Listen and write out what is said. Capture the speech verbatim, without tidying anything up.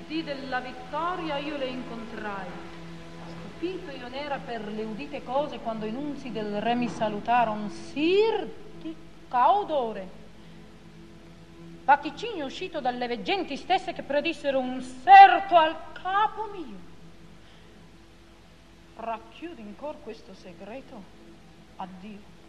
dì della vittoria io le incontrai. Stupito io n'era per le udite cose quando i nunzi del re mi salutaron, sir di caudore. Vaticinio uscito dalle veggenti stesse che predissero un serto al capo mio. Racchiudi in cor questo segreto, addio.